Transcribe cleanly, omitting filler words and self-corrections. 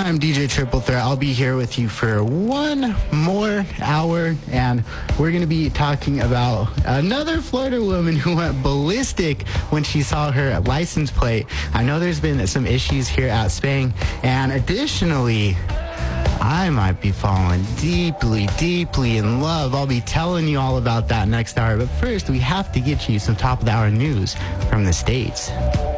I'm DJ Triple Threat. I'll be here with you for one more hour, and we're going to be talking about another Florida woman who went ballistic when she saw her license plate. I know there's been some issues here at Spang, and additionally, I might be falling deeply, deeply in love. I'll be telling you all about that next hour, but first, we have to get you some top of the hour news from the States.